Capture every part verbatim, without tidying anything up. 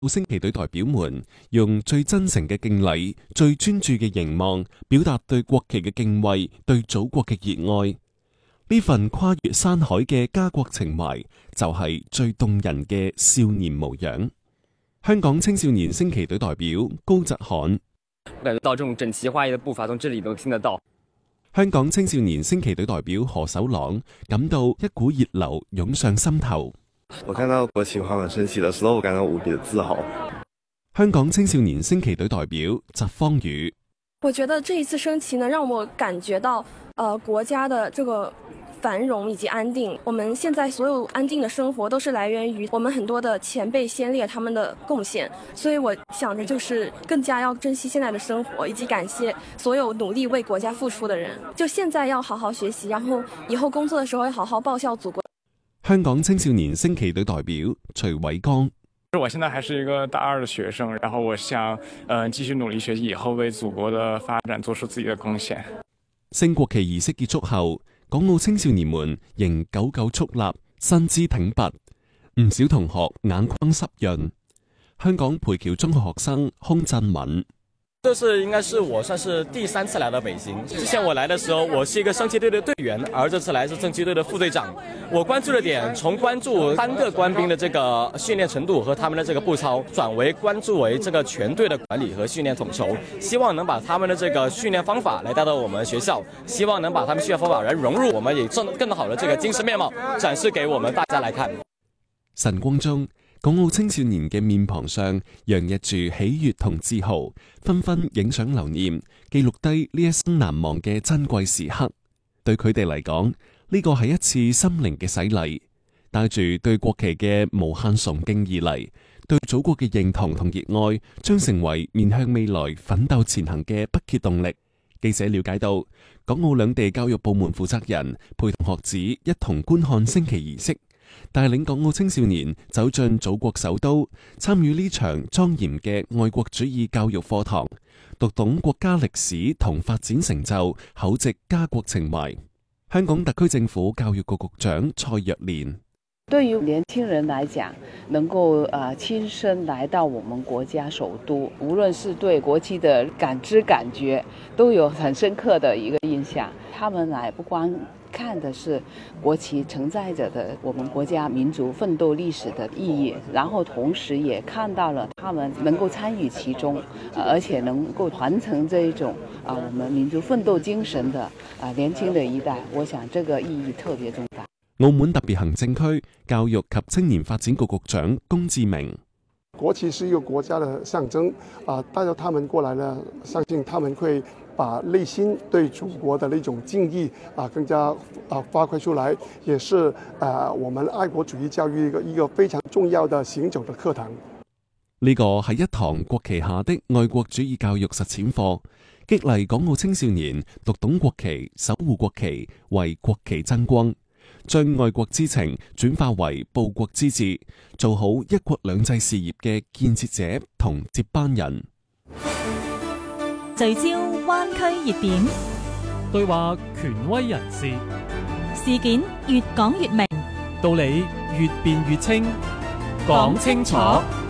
升旗隊代表們用最真誠嘅敬禮、最專注嘅凝望，表達對國旗嘅敬畏、對祖國嘅熱愛。呢份跨越山海嘅家國情懷，就係最動人嘅少年模樣。香港青少年升旗隊代表高澤罕， 我感覺到這種整齊劃一的步伐，從這裡都聽得到。 香港青少年升旗隊代表何守朗感到一股熱流湧上心頭。 我看到國旗緩緩升起的時候，我感到無比的自豪。 香港青少年升旗隊代表翟方宇， 我覺得這一次升旗呢，讓我感覺到，呃，國家的這個繁榮以及安定。我們現在所有安定的生活，都是來源於我們很多的前輩先烈他們的貢獻。所以我想着，就是更加要珍惜現在的生活，以及感謝所有努力為國家付出的人。就現在要好好學習，然後以後工作的時候要好好報效祖國。 香港青少年升旗隊代表徐偉剛， 我現在還是一個大二的學生，然後我想，呃，繼續努力學習，以後為祖國的發展做出自己的貢獻。 升國旗儀式結束後，港澳青少年們仍久久肅立，身姿挺拔，唔少同學眼眶濕潤。香港培僑中學學生空振敏， 這次應該是我算是第三次來到北京。之前我來的時候，我是一個升旗隊的隊員，而這次來是升旗隊的副隊長。我關注的點從關注單個官兵的這個訓練程度和他們的這個步操，轉為關注為這個全隊的管理和訓練統籌。希望能把他們的這個訓練方法來帶到我們學校，希望能把他們訓練方法來融入我們，以更更好的這個精神面貌展示給我們大家來看。 晨光中，港澳青少年嘅面龐上洋溢住喜悅同自豪，紛紛影相留念，記錄低呢一生難忘嘅珍貴時刻。對佢哋嚟講，呢個係一次心靈嘅洗禮，帶住對國旗嘅無限崇敬而嚟，對祖國嘅認同同熱愛，將成為面向未來奮鬥前行嘅不竭動力。記者了解到，港澳兩地教育部門負責人陪同學子一同觀看升旗儀式，帶領港澳青少年走進祖國首都，參與呢場莊嚴嘅愛國主義教育課堂，讀懂國家歷史同發展成就，厚植家國情懷。香港特區政府教育局局長蔡若蓮， 對於年輕人來講，能夠呃親身來到我們國家首都，無論是對國旗的感知感覺，都有很深刻的一個印象。他們來不光看的是國旗承載着的我們國家民族奮鬥歷史的意義，然後同時也看到了他們能夠參與其中，而且能夠傳承這一種啊我們民族奮鬥精神的啊年輕的一代，我想這個意義特別重大。 澳門特別行政區教育及青年發展局局長龔志明， 國旗是一個國家的象徵啊，帶着他們過來呢，相信他們會把內心對祖國的那種敬意啊，更加啊發揮出來，也是啊我們愛國主義教育一個一個非常重要的行走的課堂。 呢個係一堂國旗下的愛國主義教育實踐課，激勵港澳青少年讀懂國旗、守護國旗、為國旗爭光，將愛國之情轉化為報國之志，做好一國兩制事業嘅建設者同接班人。 聚焦灣區熱點， 對話權威人士， 事件越講越明， 道理越辯越清，講清楚，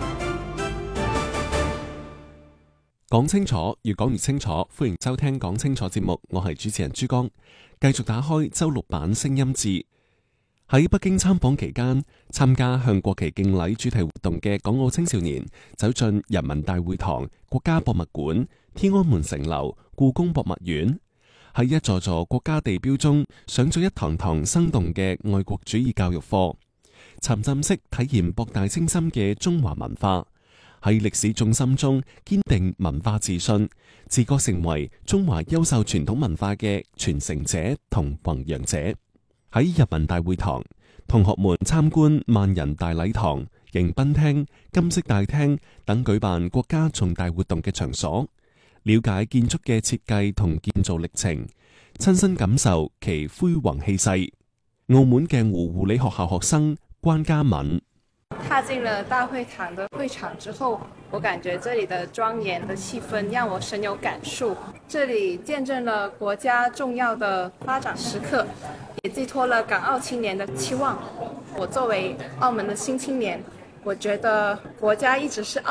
講清楚，越講越清楚。歡迎收聽講清楚節目，我係主持人珠江，繼續打開周六版聲音誌。喺北京參訪期間，參加向國旗敬禮主題活動嘅港澳青少年走進人民大會堂、國家博物館、天安門城樓、故宮博物院，喺一座座國家地標中上咗一堂堂生動嘅愛國主義教育課，沉浸式體驗博大精深嘅中華文化，喺歷史重心中堅定文化自信，自覺成為中華優秀傳統文化嘅傳承者同弘揚者。喺人民大會堂，同學們參觀萬人大禮堂、迎賓廳、金色大廳等舉辦國家重大活動嘅場所，了解建築嘅設計同建造歷程，親身感受其輝煌氣勢。澳門鏡湖護理學校學生關嘉敏， 踏進了大會堂的會場之後，我感覺這裡的莊嚴的氣氛讓我深有感觸。這裡見證了國家重要的發展時刻，也寄託了港澳青年的期望。我作為澳門的新青年， 我觉得国家一直是